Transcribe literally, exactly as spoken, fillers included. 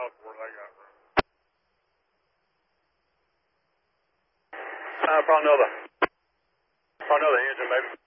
miles for what I got room. Uh, probably another, probably another engine, maybe.